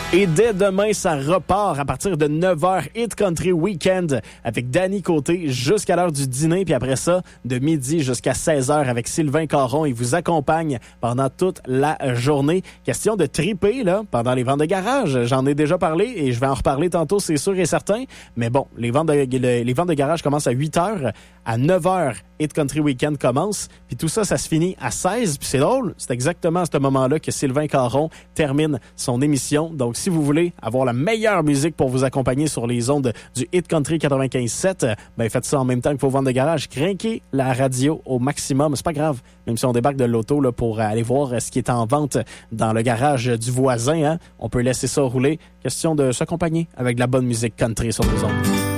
Et dès demain, ça repart à partir de 9h, Hit Country Weekend avec Danny Côté jusqu'à l'heure du dîner. Puis après ça, de midi jusqu'à 16h avec Sylvain Caron. Il vous accompagne pendant toute la journée. Question de triper là, pendant les ventes de garage. J'en ai déjà parlé et je vais en reparler tantôt, c'est sûr et certain. Mais bon, les ventes de garage commencent à 8h. À 9h, Hit Country Weekend commence. Puis tout ça, ça se finit à 16. Puis c'est drôle, c'est exactement à ce moment-là que Sylvain Caron termine son émission. Donc, si vous voulez avoir la meilleure musique pour vous accompagner sur les ondes du Hit Country 95.7, ben faites ça en même temps que vos ventes de garage. Crinquez la radio au maximum. C'est pas grave, même si on débarque de l'auto là, pour aller voir ce qui est en vente dans le garage du voisin. Hein, on peut laisser ça rouler. Question de s'accompagner avec de la bonne musique country sur les ondes.